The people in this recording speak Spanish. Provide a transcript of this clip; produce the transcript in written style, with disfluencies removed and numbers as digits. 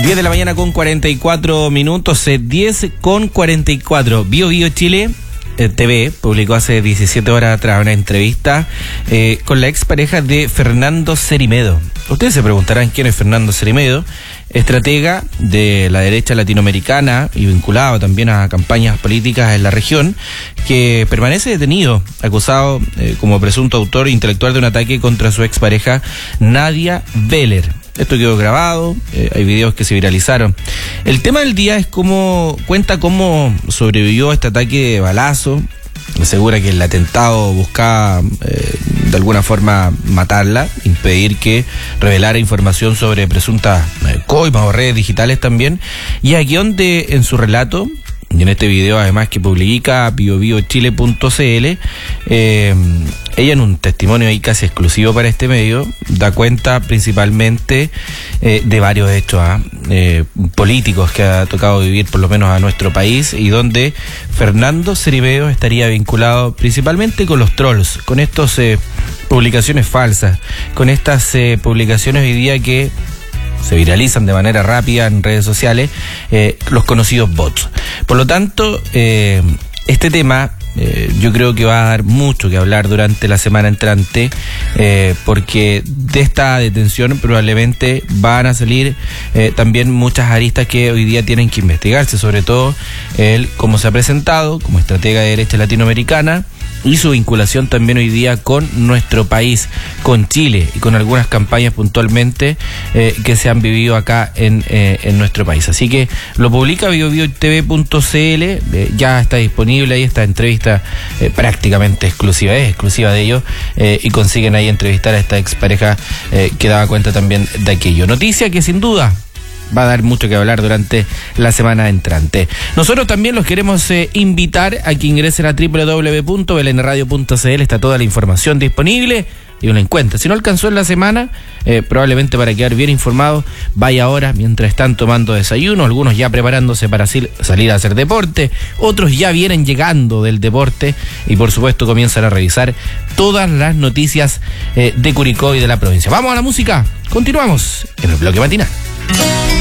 10 de la mañana con 44 minutos, 10 con 44. Bio Chile TV publicó hace 17 horas atrás una entrevista con la expareja de Fernando Cerimedo. Ustedes se preguntarán quién es Fernando Cerimedo, estratega de la derecha latinoamericana y vinculado también a campañas políticas en la región, que permanece detenido, acusado como presunto autor intelectual de un ataque contra su expareja Nadia Veller. Esto quedó grabado, hay videos que se viralizaron. El tema del día es cómo sobrevivió a este ataque de balazo. Asegura que el atentado buscaba de alguna forma matarla, impedir que revelara información sobre presuntas coimas o redes digitales también. Y aquí donde en su relato, y en este video además que publica biobiochile.cl, ella en un testimonio ahí casi exclusivo para este medio da cuenta principalmente de varios hechos políticos que ha tocado vivir por lo menos a nuestro país, y donde Fernando Cerimedo estaría vinculado principalmente con los trolls, con estas publicaciones falsas, con estas publicaciones hoy día que se viralizan de manera rápida en redes sociales, los conocidos bots. Por lo tanto, este tema yo creo que va a dar mucho que hablar durante la semana entrante, porque de esta detención probablemente van a salir también muchas aristas que hoy día tienen que investigarse, sobre todo él cómo se ha presentado como estratega de derecha latinoamericana y su vinculación también hoy día con nuestro país, con Chile y con algunas campañas puntualmente que se han vivido acá en nuestro país. Así que lo publica biobiotv.cl, ya está disponible ahí esta entrevista prácticamente exclusiva, es exclusiva de ellos, y consiguen ahí entrevistar a esta expareja que daba cuenta también de aquello. Noticia que sin duda va a dar mucho que hablar durante la semana entrante. Nosotros también los queremos invitar a que ingresen a www.belenradio.cl. Está toda la información disponible y uno encuentra. Si no alcanzó en la semana, probablemente para quedar bien informado, vaya ahora mientras están tomando desayuno, algunos ya preparándose para salir a hacer deporte, otros ya vienen llegando del deporte y por supuesto comienzan a revisar todas las noticias de Curicó y de la provincia. Vamos a la música, continuamos en el bloque matinal.